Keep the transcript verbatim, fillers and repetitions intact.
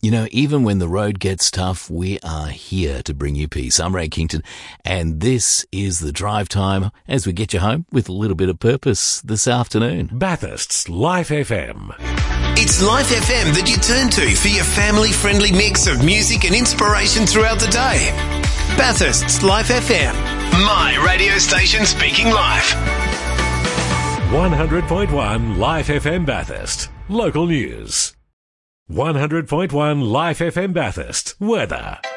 You know, even when the road gets tough, we are here to bring you peace. I'm Ray Kington, and this is the drive time as we get you home with a little bit of purpose this afternoon. Bathurst's Life F M. It's Life F M that you turn to for your family-friendly mix of music and inspiration throughout the day. Bathurst's Life F M. My radio station speaking life. one hundred point one Life F M Bathurst. Local news. one hundred point one Life F M Bathurst. Weather.